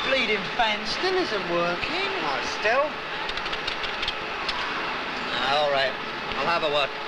bleeding fan still isn't working. Oh, still? All right. I'll have a word.